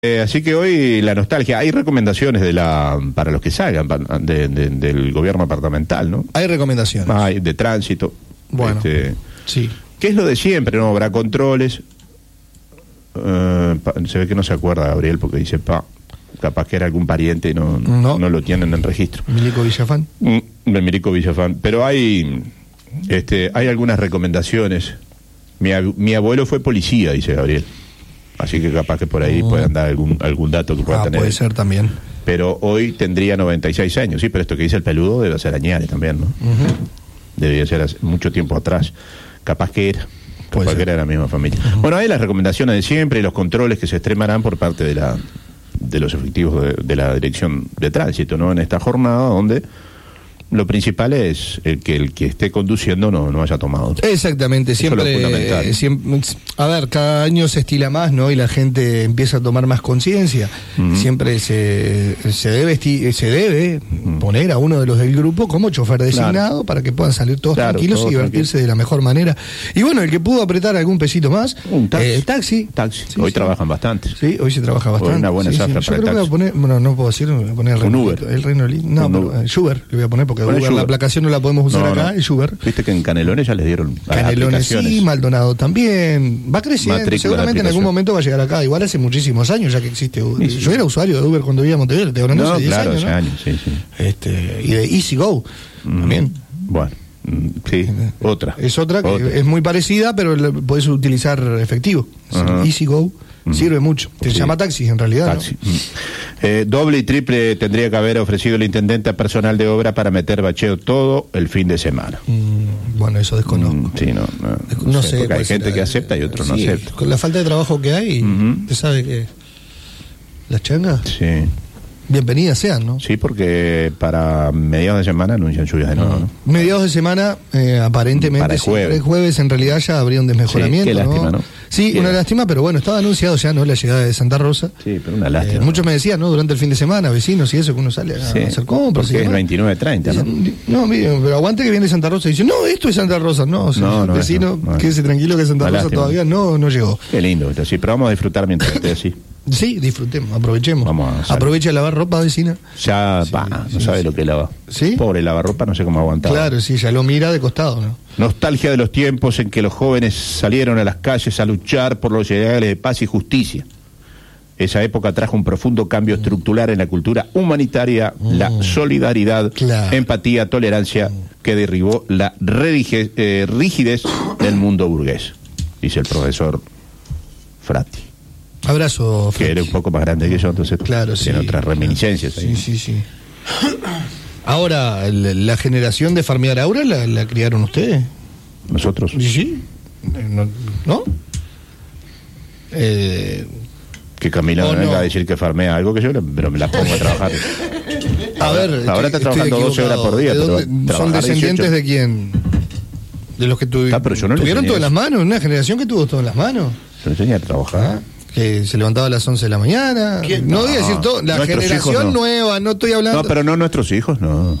Así que hoy la nostalgia, hay recomendaciones para los que salgan del gobierno departamental, ¿no? Hay recomendaciones. Hay de tránsito. Bueno, sí. ¿Qué es lo de siempre? No habrá controles. Se ve que no se acuerda Gabriel porque dice, capaz que era algún pariente y no lo tienen en registro. Milico Villafán. Milico Villafán. Pero hay algunas recomendaciones. Mi abuelo fue policía, dice Gabriel. Así que capaz que por ahí puedan dar algún dato que pueda tener. Puede ser también. Pero hoy tendría 96 años, sí, pero esto que dice el peludo debe ser Añares también, ¿no? Debía ser hace mucho tiempo atrás. Capaz que era la misma familia. Bueno, hay las recomendaciones de siempre y los controles que se extremarán por parte de los efectivos de la Dirección de Tránsito, ¿no? En esta jornada donde lo principal es que el que esté conduciendo no haya tomado. Exactamente, siempre, a ver, cada año se estila más, ¿no? Y la gente empieza a tomar más conciencia. Siempre se debe poner a uno de los del grupo como chofer designado para que puedan salir todos tranquilos y divertirse de la mejor manera. Y bueno, el que pudo apretar algún pesito más, taxi. Sí, hoy trabajan bastante. Sí, hoy se trabaja bastante. Hoy una buena zafra para el taxi. Voy a poner, bueno, no puedo decir, voy a poner un Uber. El Reino Unido. No, pero el Uber le voy a poner porque Uber, la aplicación no la podemos usar acá, el Uber. Viste que en Canelones ya les dieron Canelones sí, Maldonado también. Va creciendo, seguramente en algún momento va a llegar acá. Igual hace muchísimos años ya que existe Uber. Sí. Yo era usuario de Uber cuando vivía en Montevideo, te hablando hace 10 años, hace años, sí. Y de Easy Go también. Bueno, sí, otra. Es otra que es muy parecida, pero podés utilizar efectivo. Easy Go. Sirve mucho. Se llama taxi, en realidad. Taxi. ¿No? Doble y triple tendría que haber ofrecido el intendente a personal de obra para meter bacheo todo el fin de semana. Bueno, eso desconozco. Sí, no sé. Porque hay gente que acepta y otros no acepta. Con la falta de trabajo que hay, usted sabe que las changas. Sí. Bienvenidas sean, ¿no? Sí, porque para mediados de semana anuncian lluvias de nuevo, ¿no? Mediados de semana, aparentemente, para el jueves en realidad ya habría un desmejoramiento. Qué lástima, ¿no? Sí, una lástima, pero bueno, estaba anunciado ya, ¿no? La llegada de Santa Rosa. Sí, pero una lástima. Muchos me decían, ¿no? Durante el fin de semana, vecinos y eso, que uno sale a hacer compras. Porque es 29-30, ¿no? No, mire, pero aguante que viene Santa Rosa y dice, no, esto es Santa Rosa. No, vecino, quédese tranquilo que Santa Rosa todavía no llegó. Qué lindo, sí, pero vamos a disfrutar mientras esté así. Sí, disfrutemos, aprovechemos. Aprovecha a lavar ropa, vecina. Ya, no sabe lo que lava. ¿Sí? Pobre lavarropa, no sé cómo aguantaba. Claro, sí, ya lo mira de costado, ¿no? Nostalgia de los tiempos en que los jóvenes salieron a las calles a luchar por los ideales de paz y justicia. Esa época trajo un profundo cambio estructural en la cultura humanitaria, la solidaridad, empatía, tolerancia, que derribó la rigidez del mundo burgués, dice el profesor Frati. Abrazo, Frati. Que era un poco más grande que yo, entonces tiene otras reminiscencias ahí. Sí. Ahora, la generación de Farmear Aura la criaron ustedes. ¿Nosotros? Sí. ¿No? Que Camila no venga a decir que farmea algo que yo, pero me la pongo a trabajar. Ahora está trabajando 12 horas por día. ¿Son descendientes 18... de quién? De los que tuvieron todo en las manos, una generación que tuvo todo en las manos. Se enseña a trabajar. Que se levantaba a las 11 de la mañana. No voy a decir todo, la generación nueva, no estoy hablando. No, pero no nuestros hijos, no.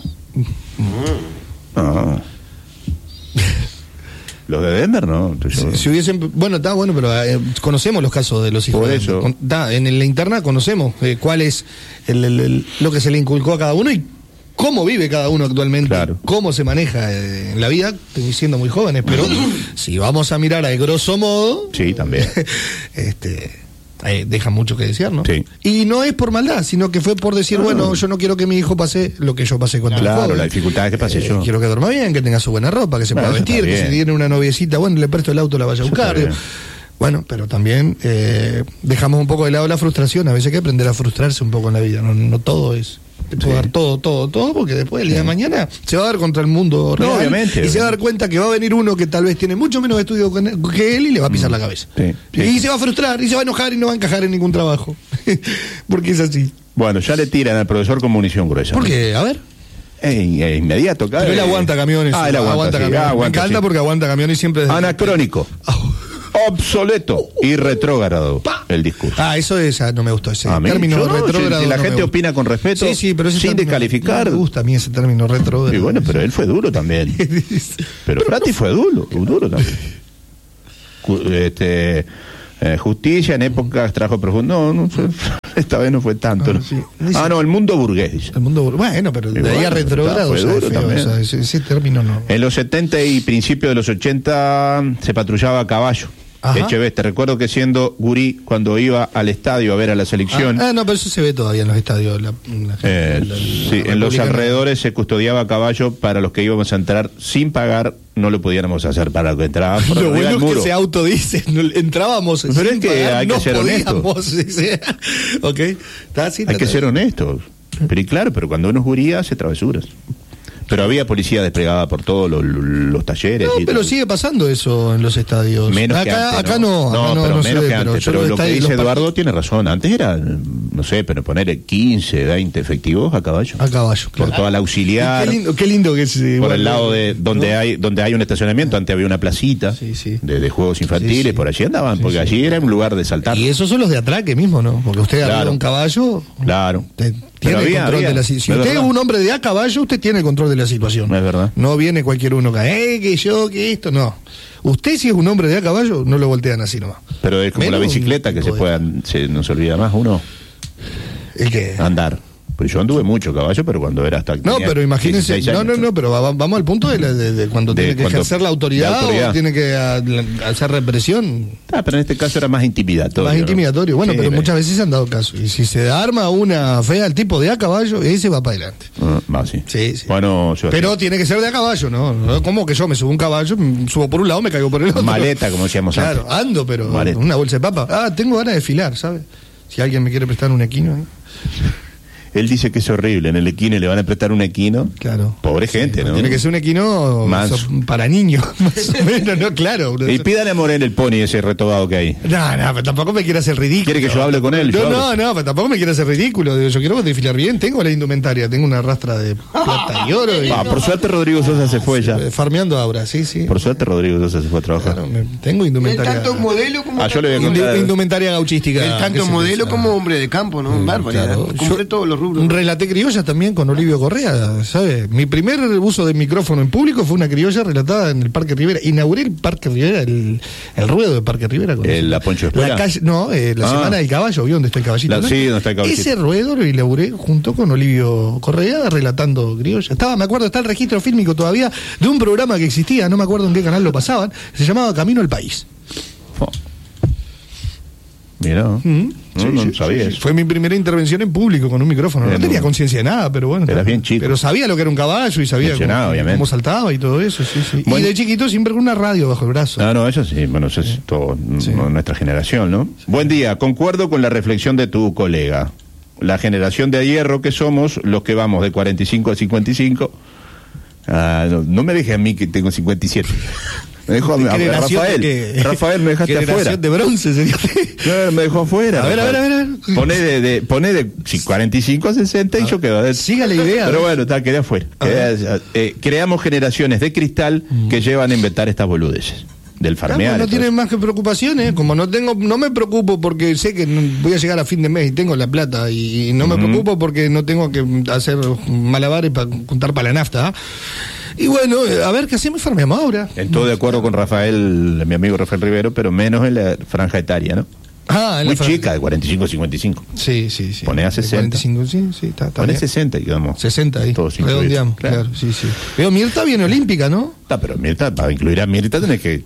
Los de Denver, no. Si hubiesen, bueno, está bueno, pero conocemos los casos de los hijos. Por eso. En la interna conocemos cuál es lo que se le inculcó a cada uno y cómo vive cada uno actualmente, cómo se maneja en la vida, siendo muy jóvenes, pero si vamos a mirar al grosso modo, sí, también deja mucho que desear, ¿no? Sí. Y no es por maldad, sino que fue por decir, bueno, yo no quiero que mi hijo pase lo que yo pasé cuando era joven. Claro, la dificultad es que pase yo. Quiero que duerma bien, que tenga su buena ropa, que se pueda vestir, que si tiene una noviecita, bueno, le presto el auto, la vaya a buscar. Bueno, pero también dejamos un poco de lado la frustración. A veces hay que aprender a frustrarse un poco en la vida. No todo es dar todo, porque después el día de mañana se va a dar contra el mundo real, obviamente, y se va a dar cuenta que va a venir uno que tal vez tiene mucho menos estudio que él y le va a pisar la cabeza. Y se va a frustrar, y se va a enojar y no va a encajar en ningún trabajo. Porque es así. Bueno, ya le tiran al profesor con munición gruesa. ¿Por qué? A ver. Inmediato, claro. Pero él aguanta camiones. Él aguanta camiones. Me encanta porque aguanta camiones y siempre... Anacrónico. Obsoleto y retrógrado el discurso. Eso no me gustó ese término retrógrado. Si la gente opina con respeto, pero sin descalificar. No me gusta a mí ese término retrógrado. Y bueno, pero él fue duro también. Pero Frati fue duro también. Justicia en épocas trajo profundo. No, esta vez no fue tanto. ¿No? Sí. No, el mundo burgués, dice. El mundo burgués. Bueno, pero de ahí a retrógrado, ese término no. En los 70 y principios de los 80 se patrullaba a caballo. Echeveste, recuerdo que siendo gurí, cuando iba al estadio a ver a la selección. No, pero eso se ve todavía en los estadios. Sí, en los alrededores se custodiaba a caballo para los que íbamos a entrar sin pagar. No lo pudiéramos hacer para que entrábamos por lo bueno es que se autodice, entrábamos pero sin es que pagar, hay que ser honestos. Okay. Hay que ser honestos. Pero claro, pero cuando uno es gurí hace travesuras. Pero había policía desplegada por todos los talleres. No, pero sigue pasando eso en los estadios. Menos que antes, acá no. Pero menos que antes. Pero lo que dice Eduardo tiene razón. Antes era, no sé, pero poner 15, 20 efectivos a caballo. A caballo, claro. Por toda la auxiliar. Qué lindo que es. Por el lado de donde hay un estacionamiento. Antes había una placita de juegos infantiles. Por allí andaban, porque allí era un lugar de saltar. Y esos son los de atraque mismo, ¿no? Porque usted agarra un caballo. Claro. Tiene control de la situación. Si usted es un hombre de a caballo, usted tiene control de la situación. Es verdad. No viene cualquier uno que esto, no. Usted si es un hombre de a caballo, no lo voltean así nomás. Pero es como la bicicleta que no se olvida más uno. ¿El qué? Andar. Pues yo anduve mucho caballo, pero cuando era hasta... No, pero imagínense... No, pero vamos al punto de cuando tiene que ejercer la autoridad o tiene que hacer represión. Pero en este caso era más intimidatorio. Más intimidatorio, bueno, pero muchas veces se han dado caso. Y si se arma una fea al tipo de a caballo, ese va para adelante. Sí. Bueno, pero tiene que ser de a caballo, ¿no? Como que yo me subo un caballo, subo por un lado, me caigo por el otro. Maleta, como decíamos antes. Claro, ando, pero una bolsa de papa. Tengo ganas de filar, ¿sabes? Si alguien me quiere prestar un equino, Él dice que es horrible, en el equino le van a prestar un equino. Claro. Pobre gente, ¿no? Tiene que ser un equino para niños, más o menos, ¿no? Claro. Y pídale a Morel el pony ese retobado que hay. No, pero tampoco me quiere hacer ridículo. ¿Quiere que yo hable con él? No, pero tampoco me quiere hacer ridículo. Yo quiero desfilar bien, tengo la indumentaria, tengo una rastra de plata y oro. Por suerte Rodrigo Sosa se fue ya. Farmeando ahora, sí. Por suerte Rodrigo Sosa se fue a trabajar. Claro, tengo indumentaria. Tanto modelo como... yo le voy a contar. Indumentaria gauchística. El tanto modelo como hombre de campo, ¿no? Claro. Compré todos los rubros. Relaté criollas también con Olivio Correa, ¿sabes? Mi primer uso de micrófono en público fue una criolla relatada en el Parque Rivera. Inauguré el Parque Rivera, el ruedo de Parque Rivera. ¿La Poncho Espuela? La Semana del Caballo, ¿vio dónde está el caballito? Sí, donde está el caballito. Ese ruedo lo inauguré junto con Olivio Correa relatando criolla. Me acuerdo, está el registro fílmico todavía de un programa que existía, no me acuerdo en qué canal lo pasaban, se llamaba Camino al País. Mira, no sabía eso. Fue mi primera intervención en público con un micrófono. No tenía conciencia de nada, pero bueno. Eras bien chico. Pero sabía lo que era un caballo y sabía cómo saltaba y todo eso, sí. Bueno, y de chiquito siempre con una radio bajo el brazo. No, eso sí, bueno, eso es todo nuestra generación, ¿no? Sí. Buen día, concuerdo con la reflexión de tu colega. La generación de hierro que somos, los que vamos de 45 a 55. No me dejes a mí que tengo 57. Me dejó a Rafael. Rafael, me dejaste afuera. De bronce, sería. No, me dejó afuera. A ver. Pone de 45 a 60 y yo quedo. Siga la idea. Pero bueno, quedé afuera. Creamos generaciones de cristal que llevan a inventar estas boludeces. Del farmear. No tienen más que preocupaciones, como no me preocupo porque sé que voy a llegar a fin de mes y tengo la plata y no me preocupo porque no tengo que hacer malabares para juntar para la nafta. Y bueno, a ver qué hacemos, farmeamos ahora. Estoy de acuerdo con Rafael, mi amigo Rafael Rivero, pero menos en la franja etaria, ¿no? Muy chica, de 45 a 55. Sí. Poné a 60. 45, sí, está Poné 60 y quedamos. 60 ahí. Todos redondeamos, claro, sí. Pero Mirta viene olímpica, ¿no? Pero Mirta, para incluir a Mirta tenés que...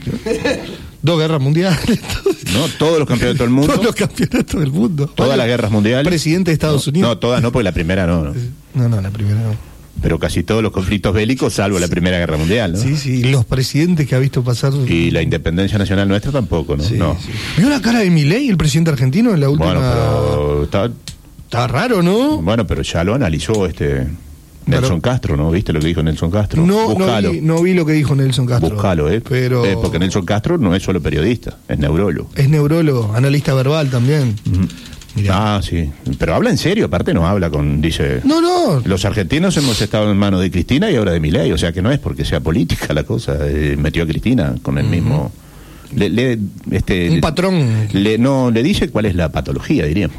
2 guerras mundiales. No, todos los campeonatos del mundo. Todos los campeonatos del mundo. Todas las guerras mundiales. Presidente de Estados Unidos. No, todas no, porque la primera no. No, la primera no. Pero casi todos los conflictos bélicos, salvo la Primera Guerra Mundial, ¿no? Sí, los presidentes que ha visto pasar... Y la independencia nacional nuestra tampoco, ¿no? Sí. ¿Vio la cara de Milei, el presidente argentino, en la última...? Bueno, pero... Está raro, ¿no? Bueno, pero ya lo analizó Nelson Castro, ¿no? ¿Viste lo que dijo Nelson Castro? No vi lo que dijo Nelson Castro. Búscalo, Pero... porque Nelson Castro no es solo periodista, es neurólogo. Es neurólogo, analista verbal también. Mirá. Sí, pero habla en serio, aparte no habla dice... No. Los argentinos hemos estado en manos de Cristina y ahora de Milei, o sea que no es porque sea política la cosa, metió a Cristina con el mismo... un patrón. Le dice cuál es la patología, diríamos.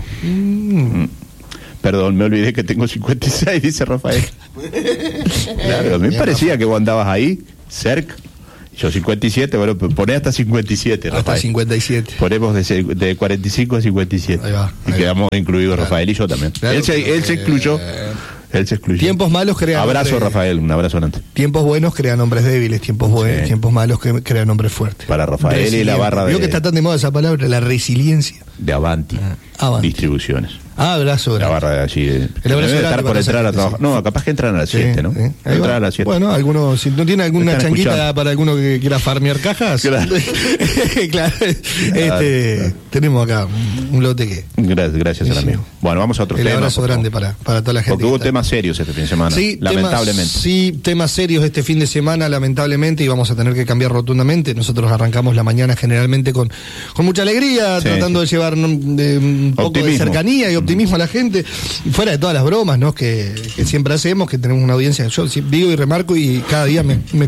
Perdón, me olvidé que tengo 56, dice Rafael. Claro, a mí me parecía que vos andabas ahí, cerca. Yo 57, bueno, poné hasta 57, Rafael. Hasta 57. Ponemos de 45 a 57. Ahí va. Y quedamos incluidos Rafael y yo también. Claro, él se excluyó. Él se excluyó. Tiempos malos crean abrazo, hombres. Rafael, un abrazo grande. Tiempos buenos crean hombres débiles, tiempos buenos, tiempos malos crean hombres fuertes. Para Rafael y la barra de... Veo que está tan de moda esa palabra, la resiliencia. De Avanti. Avanti. Distribuciones. Abrazo grande. La barra de allí. El abrazo debe estar grande por entrar a trabajar. No, capaz que entran a las 7, ¿no? Entrar a las 7. Bueno, algunos, si no tiene alguna Están changuita escuchando. para alguno que quiera farmear cajas, Claro. claro, tenemos acá un lote que... Gracias al Sí. amigo. Bueno, vamos a otro El tema. abrazo grande para toda la gente. Porque que hubo está. temas serios este fin de semana. Sí, lamentablemente. temas serios este fin de semana, lamentablemente, y vamos a tener que cambiar rotundamente. Nosotros arrancamos la mañana generalmente con mucha alegría, Sí, tratando de llevar un poco de Optimismo. cercanía y optimismo a la gente, fuera de todas las bromas, ¿no? que siempre hacemos, que tenemos una audiencia. Yo digo y remarco y cada día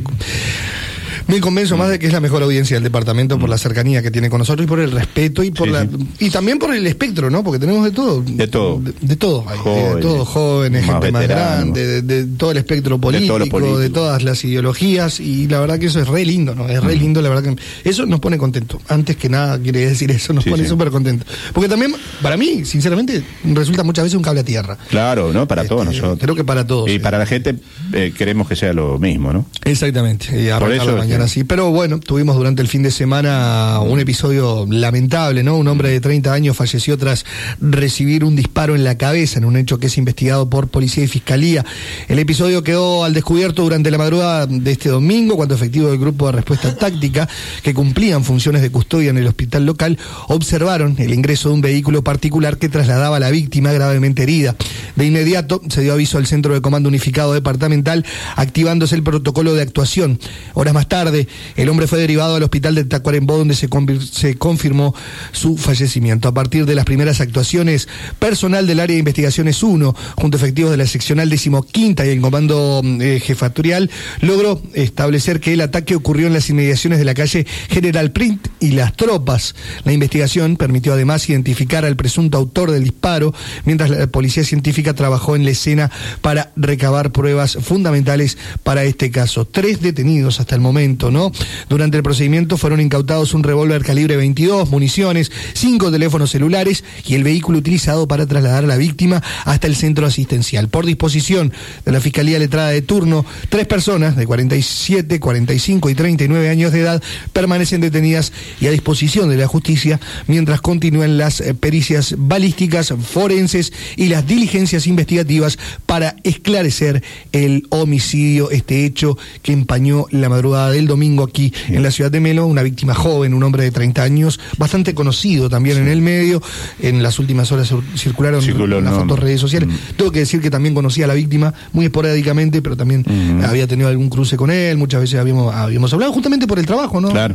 me convenzo más de que es la mejor audiencia del departamento por la cercanía que tiene con nosotros y por el respeto y por y también por el espectro, ¿no? Porque tenemos de todo. De todo. De todo. Jóvenes, de todo, jóvenes, más gente más veteranos. grande, de todo el espectro todos los político, políticos. de todas las ideologías, y la verdad que eso es re lindo, ¿no? Es re lindo, la verdad que eso nos pone contentos. Antes que nada quiere decir eso, nos pone súper contentos. Porque también, para mí, sinceramente, resulta muchas veces un cable a tierra. Claro, ¿no? Para todos nosotros. Creo que para todos. Y para la gente queremos que sea lo mismo, ¿no? Exactamente, y arrancar Por eso, la mañana así. Pero bueno, tuvimos durante el fin de semana un episodio lamentable, ¿no? Un hombre de 30 años falleció tras recibir un disparo en la cabeza en un hecho que es investigado por policía y fiscalía. El episodio quedó al descubierto durante la madrugada de este domingo, cuando efectivos del grupo de respuesta táctica, que cumplían funciones de custodia en el hospital local, observaron el ingreso de un vehículo particular que trasladaba a la víctima gravemente herida. De inmediato se dio aviso al Centro de Comando Unificado Departamental, activándose el protocolo de actuación. Horas más tarde, el hombre fue derivado al hospital de Tacuarembó, donde se confirmó su fallecimiento. A partir de las primeras actuaciones, personal del área de investigaciones 1, junto a efectivos de la seccional 15ª y el comando jefatorial, logró establecer que el ataque ocurrió en las inmediaciones de la calle General Print y Las Tropas. La investigación permitió además identificar al presunto autor del disparo, mientras la policía científica trabajó en la escena para recabar pruebas fundamentales para este caso. 3 detenidos hasta el momento, ¿no? Durante el procedimiento fueron incautados un revólver calibre 22, municiones, 5 teléfonos celulares y el vehículo utilizado para trasladar a la víctima hasta el centro asistencial. Por disposición de la Fiscalía Letrada de turno, 3 personas de 47, 45 y 39 años de edad permanecen detenidas y a disposición de la justicia mientras continúan las pericias balísticas, forenses y las diligencias investigativas para esclarecer el homicidio, este hecho que empañó la madrugada del domingo aquí en la ciudad de Melo, una víctima joven, un hombre de 30 años, bastante conocido también en el medio. En las últimas horas circularon las fotos en redes sociales. Tengo que decir que también conocía a la víctima muy esporádicamente, pero también había tenido algún cruce con él, muchas veces habíamos hablado justamente por el trabajo, ¿no? Claro.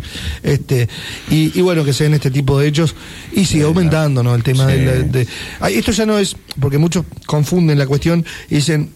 Y bueno, que se den este tipo de hechos y sigue aumentando, ¿no? El tema esto ya no es, porque muchos confunden la cuestión y dicen,